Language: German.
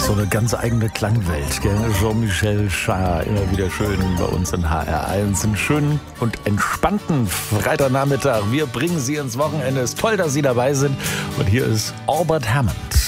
So eine ganz eigene Klangwelt, gell? Jean-Michel Jarre, immer wieder schön bei uns in HR1. Einen schönen und entspannten Freitagnachmittag. Wir bringen Sie ins Wochenende. Es ist toll, dass Sie dabei sind. Und hier ist Albert Hammond.